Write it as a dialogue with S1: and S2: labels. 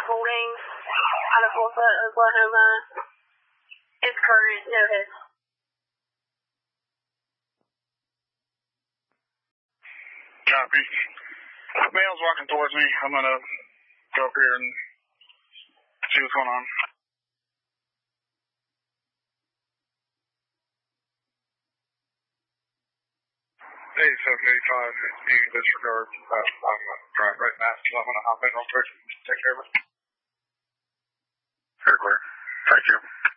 S1: Holdings out of Tulsa, Oklahoma. Is current, no hits.
S2: Copy. Male's walking towards me. I'm going to go up here and see what's going on. Hey, 785, you can disregard. I'm going to drive right past you. I'm going to hop in real quick and take care of it. Very clear. Thank you.